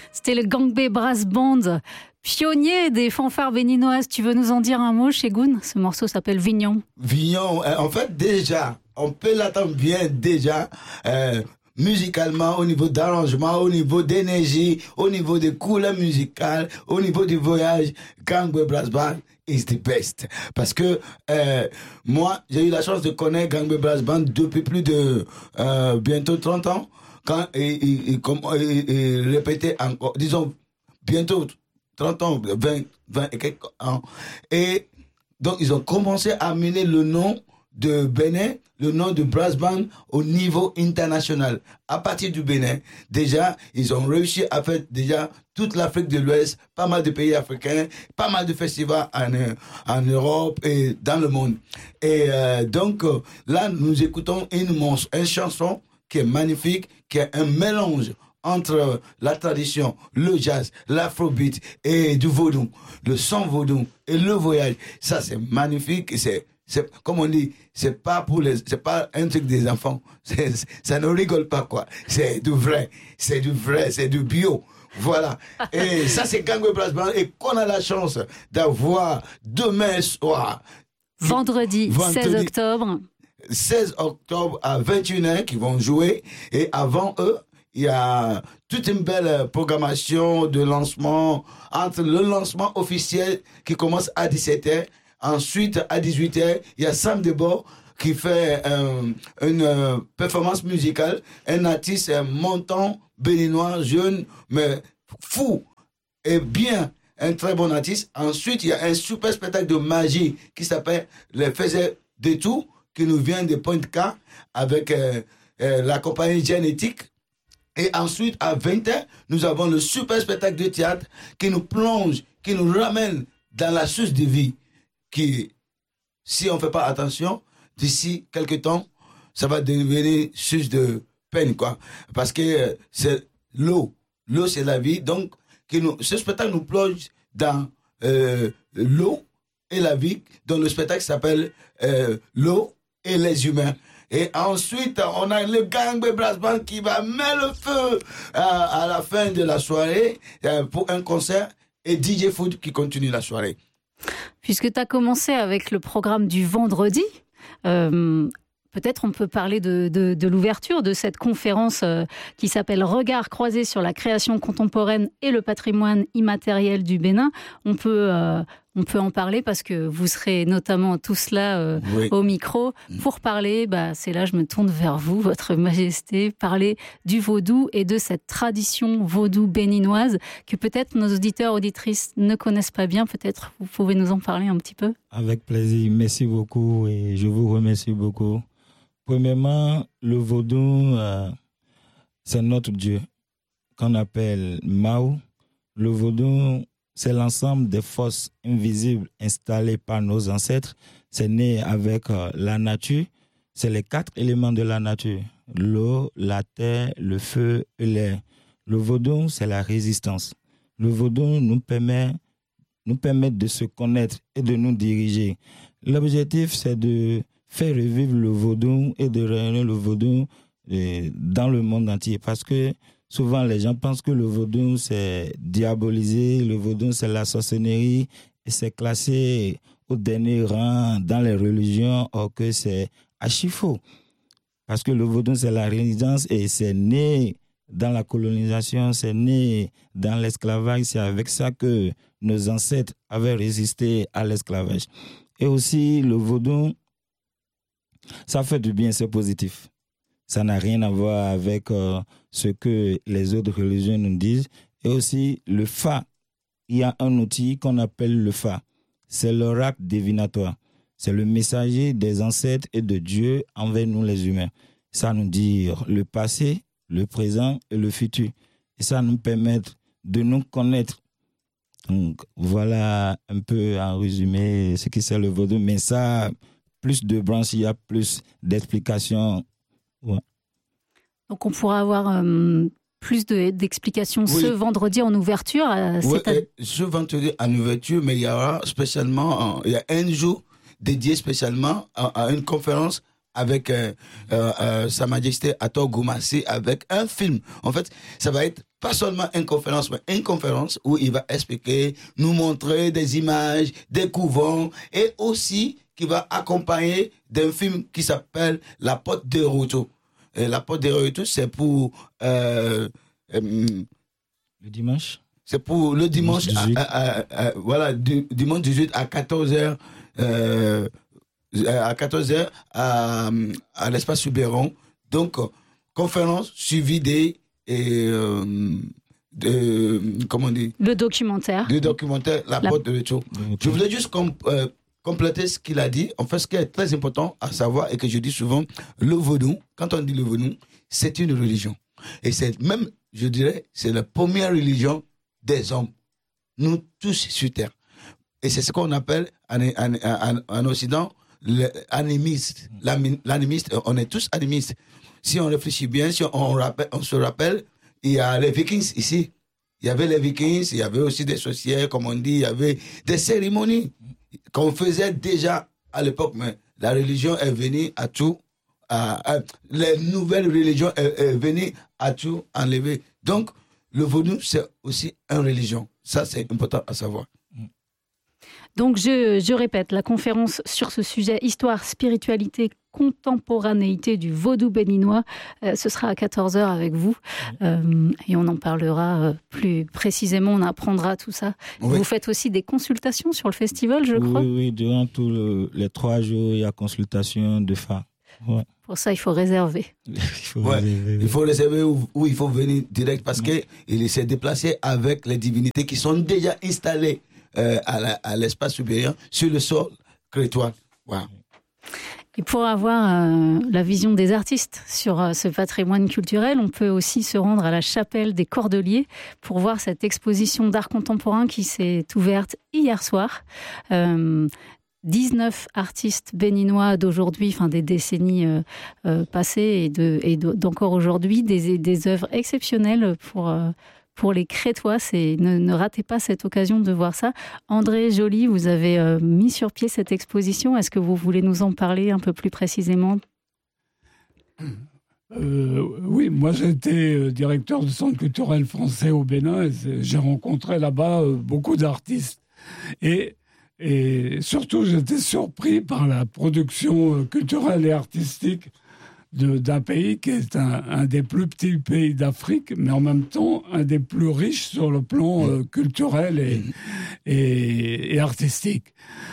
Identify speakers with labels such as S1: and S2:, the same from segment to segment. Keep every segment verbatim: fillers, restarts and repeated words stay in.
S1: C'était le Gangbé Brass Band, pionnier des fanfares béninoises. Tu veux nous en dire un mot, Chegoun? Ce morceau s'appelle Vignon.
S2: Vignon, en fait, déjà, on peut l'attendre bien déjà, euh, musicalement, au niveau d'arrangement, au niveau d'énergie, au niveau des couleurs musicales, au niveau du voyage. Gangbé Brass Band is the best. Parce que euh, moi, j'ai eu la chance de connaître Gangbé Brass Band depuis plus de euh, bientôt trente ans. Quand il, il, il, il, il répétait encore, disons, bientôt trente ans, vingt, vingt et quelques ans. Et donc, ils ont commencé à amener le nom de Bénin, le nom de Brass Band au niveau international. À partir du Bénin, déjà, ils ont réussi à faire déjà toute l'Afrique de l'Ouest, pas mal de pays africains, pas mal de festivals en, en Europe et dans le monde. Et euh, donc, là, nous écoutons une, une chanson qui est magnifique, qui est un mélange entre la tradition, le jazz, l'afrobeat et du vaudou, le son vaudou et le voyage. Ça, c'est magnifique. C'est, c'est, comme on dit, c'est pas pour les, c'est pas un truc des enfants. C'est, ça ne rigole pas, quoi. C'est du vrai. C'est du vrai. C'est du bio. Voilà. Et ça, c'est Gangbé Brass Band et qu'on a la chance d'avoir demain soir.
S1: Vendredi, vendredi seize octobre.
S2: seize octobre à vingt et une heures qui vont jouer. Et avant eux, il y a toute une belle programmation de lancement entre le lancement officiel qui commence à dix-sept heures. Ensuite, à dix-huit heures, il y a Sam Debo qui fait euh, une euh, performance musicale. Un artiste un montant béninois, jeune, mais fou et bien. Un très bon artiste. Ensuite, il y a un super spectacle de magie qui s'appelle Les Faiseurs de Tout, qui nous vient de Pointe-K avec euh, euh, la compagnie Génétique. Et ensuite, à vingt heures, nous avons le super spectacle de théâtre qui nous plonge, qui nous ramène dans la source de vie, qui, si on ne fait pas attention, d'ici quelques temps, ça va devenir source de peine, quoi. Parce que euh, c'est l'eau. L'eau, c'est la vie. Donc, qui nous, ce spectacle nous plonge dans euh, l'eau et la vie, dont le spectacle s'appelle euh, L'eau et les humains. Et ensuite, on a le Gangbé Brass Band qui va mettre le feu à, à la fin de la soirée euh, pour un concert et D J Food qui continue la soirée.
S1: Puisque tu as commencé avec le programme du vendredi, euh, peut-être on peut parler de, de, de l'ouverture de cette conférence euh, qui s'appelle « Regards croisés sur la création contemporaine et le patrimoine immatériel du Bénin ». On peut... Euh, On peut en parler parce que vous serez notamment tous là euh, oui. au micro pour parler, bah, c'est là je me tourne vers vous, votre majesté, parler du vaudou et de cette tradition vaudou béninoise que peut-être nos auditeurs, auditrices ne connaissent pas bien. Peut-être vous pouvez nous en parler un petit peu.
S3: Avec plaisir, merci beaucoup et je vous remercie beaucoup. Premièrement, le vaudou, euh, c'est notre Dieu qu'on appelle Mao. Le vaudou, c'est l'ensemble des forces invisibles installées par nos ancêtres. C'est né avec euh, la nature. C'est les quatre éléments de la nature. L'eau, la terre, le feu et l'air. Le vaudou, c'est la résistance. Le vaudou nous permet, nous permet de se connaître et de nous diriger. L'objectif, c'est de faire revivre le vaudou et de réunir le vaudou euh, dans le monde entier. Parce que souvent, les gens pensent que le vaudou, c'est diabolisé, le vaudou, c'est la sorcellerie, et c'est classé au dernier rang dans les religions, or que c'est archi faux. Parce que le vaudou, c'est la résistance et c'est né dans la colonisation, c'est né dans l'esclavage. C'est avec ça que nos ancêtres avaient résisté à l'esclavage. Et aussi, le vaudou, ça fait du bien, c'est positif. Ça n'a rien à voir avec euh, ce que les autres religions nous disent. Et aussi, le Fa, il y a un outil qu'on appelle le Fa. C'est l'oracle divinatoire. C'est le messager des ancêtres et de Dieu envers nous les humains. Ça nous dit le passé, le présent et le futur. Et ça nous permet de nous connaître. Donc, voilà un peu en résumé ce qui c'est le vaudou. Mais ça, plus de branches, il y a plus d'explications. Ouais.
S1: Donc on pourra avoir euh, plus de, d'explications oui. ce vendredi en ouverture. Euh,
S2: oui, à... ce vendredi en ouverture, mais il y aura spécialement, il y a un jour dédié spécialement à, à une conférence avec euh, euh, euh, Sa Majesté Ator Goumassi, avec un film. En fait, ça va être pas seulement une conférence, mais une conférence où il va expliquer, nous montrer des images, des couvents, et aussi qui va accompagner d'un film qui s'appelle La Porte de Retour. Et La Porte de Retour, c'est pour euh, euh,
S3: le dimanche.
S2: C'est pour le dimanche,
S3: dimanche
S2: à, à, à, à, voilà, du, dimanche dix-huit à quatorze heures, euh, à quatorze heures à, à l'espace Subéron. Donc, conférence suivie des, et, euh, de, comment on dit?
S1: Le documentaire.
S2: Le documentaire, La, La... Porte de Retour. Je voulais juste com- euh, compléter ce qu'il a dit. En fait, ce qui est très important à savoir et que je dis souvent, le vaudou, quand on dit le vaudou, c'est une religion. Et c'est même, je dirais, c'est la première religion des hommes, nous tous sur Terre. Et c'est ce qu'on appelle en, en, en, en Occident l'animiste. L'animiste, on est tous animistes. Si on réfléchit bien, si on, rappelle, on se rappelle, il y a les Vikings ici. Il y avait les Vikings, il y avait aussi des sorcières, comme on dit, il y avait des cérémonies qu'on faisait déjà à l'époque. Mais la religion est venue à tout, à, à, les nouvelles religions est, est venue à tout enlever. Donc, le vaudou, c'est aussi une religion. Ça, c'est important à savoir.
S1: Donc, je, je répète, la conférence sur ce sujet, histoire, spiritualité, contemporanéité du vaudou béninois, euh, ce sera à quatorze heures avec vous. Euh, et on en parlera euh, plus précisément, on apprendra tout ça. Oui. Vous faites aussi des consultations sur le festival, je crois?
S3: Oui, oui, durant tous le, les trois jours, il y a consultation de femmes. Ouais.
S1: Pour ça, il faut réserver.
S3: il, faut
S2: ouais,
S3: réserver
S2: il faut réserver ou, ou il faut venir direct parce ouais. qu'il s'est déplacé avec les divinités qui sont déjà installées euh, à, la, à l'espace supérieur sur le sol crétois. Wow.
S1: Et pour avoir euh, la vision des artistes sur euh, ce patrimoine culturel, on peut aussi se rendre à la chapelle des Cordeliers pour voir cette exposition d'art contemporain qui s'est ouverte hier soir. Euh, dix-neuf artistes béninois d'aujourd'hui, enfin des décennies euh, euh, passées et, de, et de, d'encore aujourd'hui, des, des œuvres exceptionnelles pour, euh, pour les Crétois. C'est, ne, ne ratez pas cette occasion de voir ça. André Joly, vous avez euh, mis sur pied cette exposition. Est-ce que vous voulez nous en parler un peu plus précisément ?
S4: Euh, oui, moi j'ai été directeur du Centre culturel français au Bénin et j'ai rencontré là-bas beaucoup d'artistes. Et Et surtout, j'étais surpris par la production culturelle et artistique de, d'un pays qui est un, un des plus petits pays d'Afrique, mais en même temps un des plus riches sur le plan euh, culturel et, et, et artistique.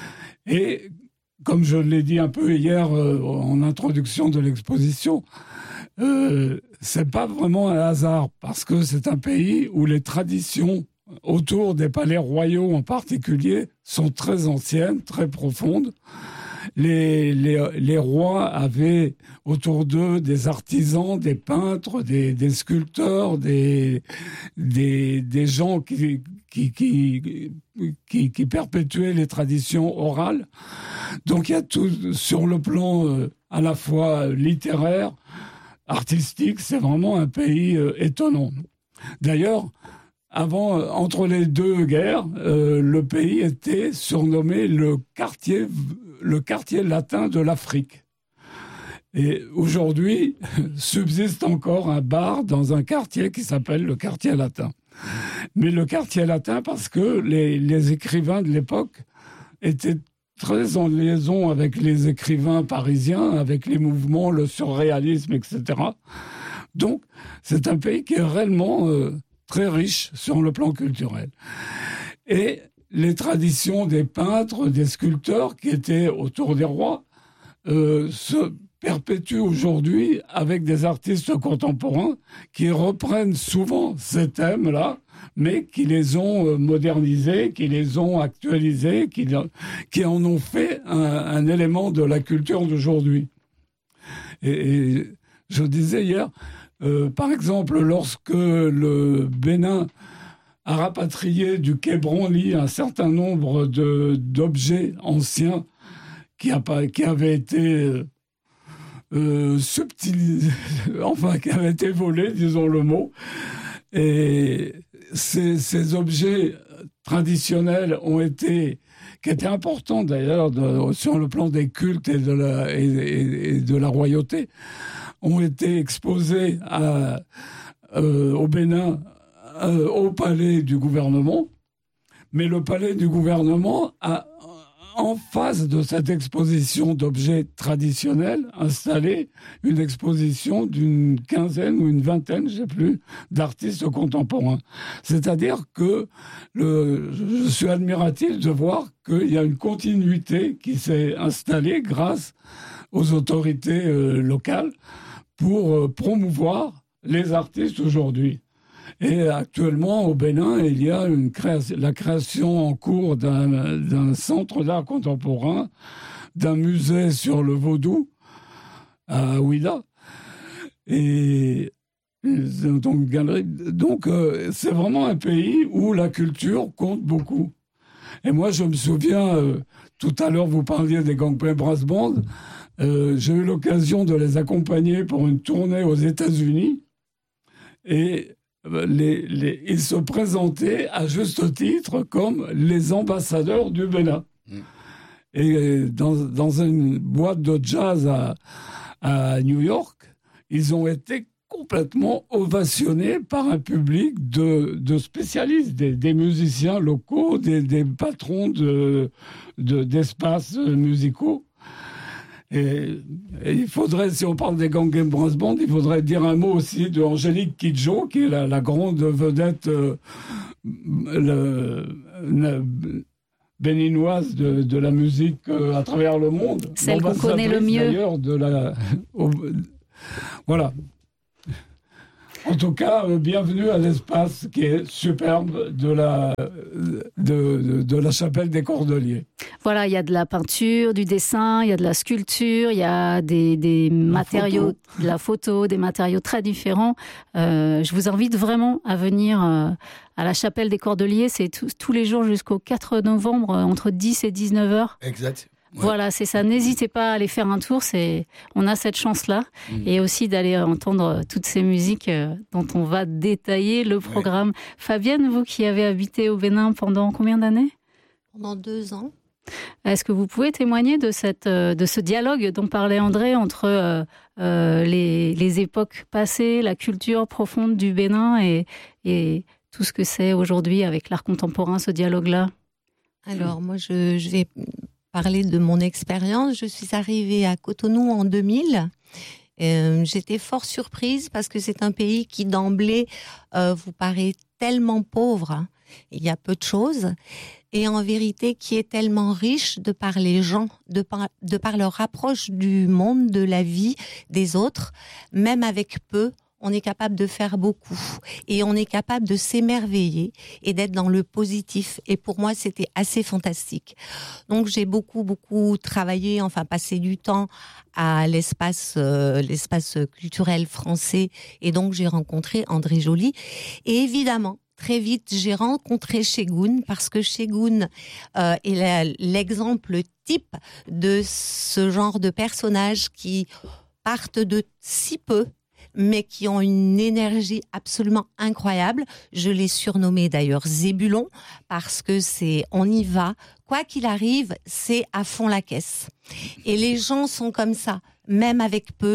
S4: Et comme je l'ai dit un peu hier euh, en introduction de l'exposition, euh, c'est pas vraiment un hasard, parce que c'est un pays où les traditions autour des palais royaux en particulier sont très anciennes, très profondes. Les, les, les rois avaient autour d'eux des artisans, des peintres, des, des sculpteurs, des, des, des gens qui, qui, qui, qui, qui perpétuaient les traditions orales. Donc il y a tout sur le plan euh, à la fois littéraire, artistique, c'est vraiment un pays euh, étonnant. D'ailleurs, Avant, entre les deux guerres, euh, le pays était surnommé le quartier, le quartier latin de l'Afrique. Et aujourd'hui, subsiste encore un bar dans un quartier qui s'appelle le quartier latin. Mais le quartier latin parce que les, les écrivains de l'époque étaient très en liaison avec les écrivains parisiens, avec les mouvements, le surréalisme, et cetera. Donc, c'est un pays qui est réellement... Euh, très riche sur le plan culturel. Et les traditions des peintres, des sculpteurs qui étaient autour des rois euh, se perpétuent aujourd'hui avec des artistes contemporains qui reprennent souvent ces thèmes-là, mais qui les ont modernisés, qui les ont actualisés, qui, qui en ont fait un, un élément de la culture d'aujourd'hui. Et, et je disais hier... Euh, par exemple, lorsque le Bénin a rapatrié du Quai Branly un certain nombre de, d'objets anciens qui, a, qui avaient été euh, subtilisés, enfin, qui avaient été volés, disons le mot, et ces, ces objets traditionnelles ont été, qui étaient importantes d'ailleurs de, sur le plan des cultes et de la, et, et, et de la royauté, ont été exposées à, euh, au Bénin, euh, au palais du gouvernement. Mais le palais du gouvernement a, en face de cette exposition d'objets traditionnels, installé une exposition d'une quinzaine ou une vingtaine, je ne sais plus, d'artistes contemporains. C'est-à-dire que le, je suis admiratif de voir qu'il y a une continuité qui s'est installée grâce aux autorités euh, locales pour euh, promouvoir les artistes aujourd'hui. Et actuellement, au Bénin, il y a une création, la création en cours d'un, d'un centre d'art contemporain, d'un musée sur le vaudou à Ouida. Et donc, galerie. Donc euh, c'est vraiment un pays où la culture compte beaucoup. Et moi, je me souviens, euh, tout à l'heure, vous parliez des Gangpei Brass Band. Euh, j'ai eu l'occasion de les accompagner pour une tournée aux États-Unis. Et Les, les, ils se présentaient à juste titre comme les ambassadeurs du Bénin. Mmh. Et dans, dans une boîte de jazz à, à New York, ils ont été complètement ovationnés par un public de, de spécialistes, des, des musiciens locaux, des, des patrons de, de, d'espaces musicaux. Et, et il faudrait, si on parle des Gangpei Brass Band, il faudrait dire un mot aussi de Angélique Kidjo, qui est la, la grande vedette euh, le, la, béninoise de, de la musique euh, à travers le monde.
S1: Celle qu'on connaît le mieux.
S4: D'ailleurs, de la, au, voilà. En tout cas, euh, bienvenue à l'espace qui est superbe de la, de, de, de la chapelle des Cordeliers.
S1: Voilà, il y a de la peinture, du dessin, il y a de la sculpture, il y a des, des matériaux, de la photo, des matériaux très différents. Euh, je vous invite vraiment à venir euh, à la chapelle des Cordeliers. C'est tout, tous les jours jusqu'au quatre novembre, entre dix et dix-neuf heures.
S2: Exact. Ouais.
S1: Voilà, c'est ça. N'hésitez pas à aller faire un tour. C'est... On a cette chance-là. Mmh. Et aussi d'aller entendre toutes ces musiques dont on va détailler le programme. Ouais. Fabienne, vous qui avez habité au Bénin pendant combien d'années ?
S5: Pendant deux ans.
S1: Est-ce que vous pouvez témoigner de, cette, de ce dialogue dont parlait André entre euh, euh, les, les époques passées, la culture profonde du Bénin et, et tout ce que c'est aujourd'hui avec l'art contemporain, ce dialogue-là ?
S5: Alors, moi, je, je vais... parler de mon expérience. Je suis arrivée à Cotonou en deux mille. Euh, j'étais fort surprise parce que c'est un pays qui d'emblée euh, vous paraît tellement pauvre. Il y a peu de choses. Et en vérité, qui est tellement riche de par les gens, de par, de par leur approche du monde, de la vie des autres, même avec peu. On est capable de faire beaucoup et on est capable de s'émerveiller et d'être dans le positif. Et pour moi, c'était assez fantastique. Donc, j'ai beaucoup, beaucoup travaillé, enfin, passé du temps à l'espace, euh, l'espace culturel français. Et donc, j'ai rencontré André Joly. Et évidemment, très vite, j'ai rencontré Segun parce que Segun euh, est la, l'exemple type de ce genre de personnages qui partent de si peu, mais qui ont une énergie absolument incroyable. Je l'ai surnommé d'ailleurs Zébulon, parce que c'est on y va, quoi qu'il arrive, c'est à fond la caisse. Et les gens sont comme ça, même avec peu,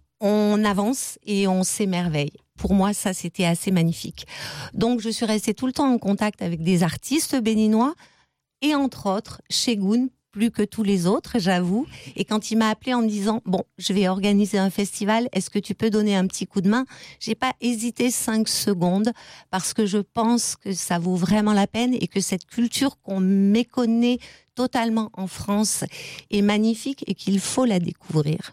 S5: on avance et on s'émerveille. Pour moi, ça, c'était assez magnifique. Donc, je suis restée tout le temps en contact avec des artistes béninois, et entre autres, Segun, plus que tous les autres, j'avoue. Et quand il m'a appelé en me disant « Bon, je vais organiser un festival, est-ce que tu peux donner un petit coup de main ?» J'ai pas hésité cinq secondes parce que je pense que ça vaut vraiment la peine et que cette culture qu'on méconnaît totalement en France est magnifique et qu'il faut la découvrir.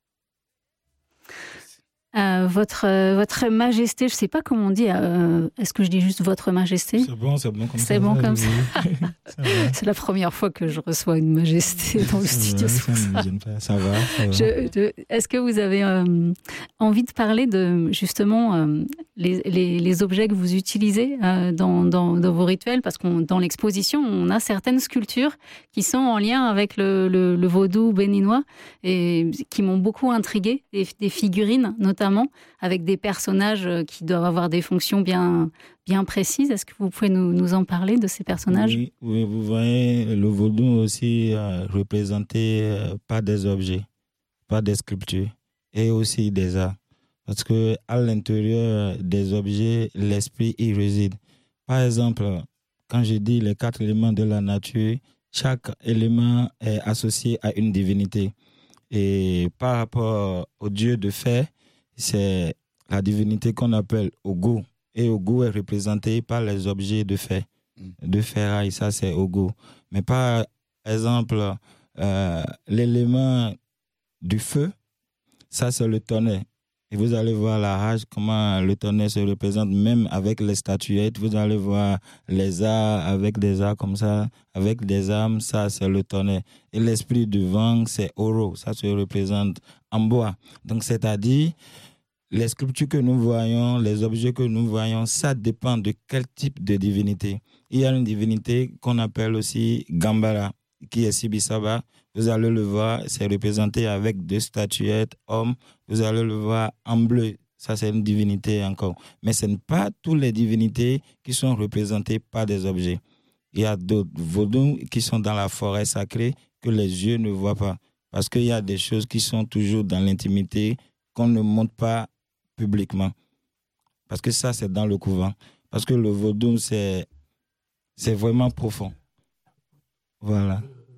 S1: Euh, votre, euh, votre Majesté, je ne sais pas comment on dit, euh, est-ce que je dis juste Votre Majesté ?
S3: C'est bon, c'est bon comme
S1: c'est
S3: ça.
S1: Bon
S3: ça
S1: comme ça.
S3: ça c'est
S1: la première fois que je reçois une Majesté dans le
S3: ça
S1: studio.
S3: Va, ça ça. Pas. ça va. Ça va.
S1: Je, je, est-ce que vous avez euh, envie de parler de justement euh, les, les, les objets que vous utilisez euh, dans, dans, dans vos rituels ? Parce que dans l'exposition, on a certaines sculptures qui sont en lien avec le, le, le vaudou béninois et qui m'ont beaucoup intriguée, des, des figurines notamment. constamment avec des personnages qui doivent avoir des fonctions bien, bien précises. Est-ce que vous pouvez nous, nous en parler de ces personnages ?
S3: Oui, oui, vous voyez, le vaudou aussi euh, représenté euh, par des objets, par des sculptures et aussi des arts. Parce que à l'intérieur des objets, l'esprit y réside. Par exemple, quand je dis les quatre éléments de la nature, chaque élément est associé à une divinité. Et par rapport au dieu de fer, c'est la divinité qu'on appelle Ogo. Et Ogo est représenté par les objets de fer, de ferraille, ça c'est Ogo. Mais par exemple, euh, l'élément du feu, ça c'est le tonnerre. Et vous allez voir la rage, comment le tonnerre se représente, même avec les statuettes. Vous allez voir les arts avec des arts comme ça, avec des armes, ça c'est le tonnerre. Et l'esprit du vent, c'est Oro, ça se représente en bois. Donc c'est-à-dire, les sculptures que nous voyons, les objets que nous voyons, ça dépend de quel type de divinité. Il y a une divinité qu'on appelle aussi Gambara, qui est Sibisaba. Vous allez le voir, c'est représenté avec deux statuettes, hommes. Vous allez le voir en bleu. Ça, c'est une divinité encore. Mais ce n'est pas toutes les divinités qui sont représentées par des objets. Il y a d'autres vaudous qui sont dans la forêt sacrée que les yeux ne voient pas. Parce qu'il y a des choses qui sont toujours dans l'intimité qu'on ne montre pas publiquement. Parce que ça, c'est dans le couvent. Parce que le vaudou, c'est, c'est vraiment profond. Voilà.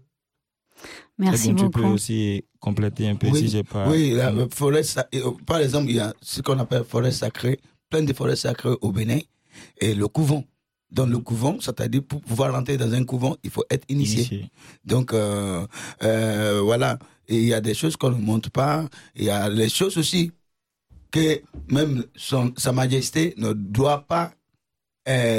S1: Merci
S3: bon,
S1: beaucoup.
S3: Tu peux aussi compléter un peu
S2: oui,
S3: si j'ai pas...
S2: Oui, la forêt, par exemple, il y a ce qu'on appelle forêt sacrée, plein de forêts sacrées au Bénin, et le couvent. Dans le couvent, c'est-à-dire pour pouvoir rentrer dans un couvent, il faut être initié. initié. Donc, euh, euh, voilà. Et il y a des choses qu'on ne montre pas. Il y a les choses aussi que même son, Sa Majesté ne doit pas... Euh,